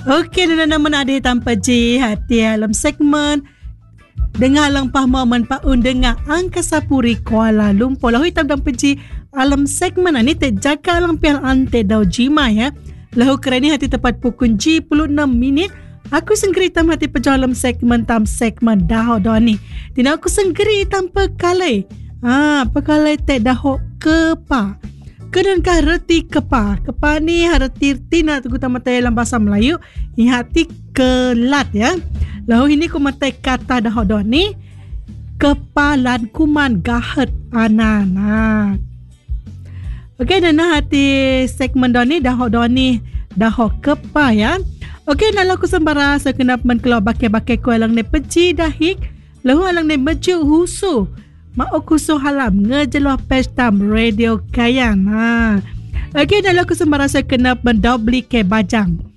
Okey, nana menadi tanpa J hati dalam segmen dengar lang pahmoman paun dengar Angkasa Puri Kuala Lumpur. Lahu hitam dan peji alam segmen ni te jaga lang pial ante dau jima ya. Lahu kerani hati tepat pukul J 6 minit. Aku senggeri tam hati pejau alam segmen dahau doni. Tina aku senggeri tanpa kalai. Pekalai te dahau kepa. Kedankah reti kepa? Kepa ni harati tina tu kita matai dalam bahasa Melayu. Ini hati kelat ya. Lalu ini ku matai kata dahau doni. Kepalan kuman gahet anak. Okey, nana hati segmen doni dahau kepa ya. Okey, nak laku sembara sekenap menkelau bakai-bakai ku alang ni peci dahik. Lalu alang ni meju husu. Mau kusuh halam ngejeluh pestam radio kayang. Okey, nak laku sembara sekenap mendobli ke bajang.